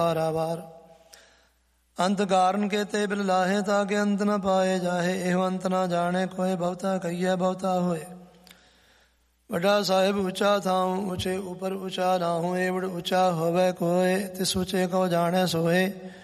ਵਾਰ ਅੰਤ ਕਾਰਨ ਕੇਤੇ ਬਿਲ ਲਾਹੇ, ਤਾਂ ਕਿ ਅੰਤ ਨ ਪਾਏ ਜਾਹੇ। ਇਹੋ ਅੰਤ ਨਾ ਜਾਣੇ ਕੋਏ, ਬਹੁਤਾ ਕਹੀਏ ਬਹੁਤਾ ਹੋਏ। ਵੱਡਾ ਸਾਹਿਬ ਉੱਚਾ ਥਾਉ, ਉੱਚੇ ਉਪਰ ਉੱਚਾ ਨਾਹੂ। ਏਵੜ ਉੱਚਾ ਹੋਵੇ ਕੋਏ, ਤਿਸ ਉੱਚੇ ਕੋ ਜਾਣੇ ਸੋਏ।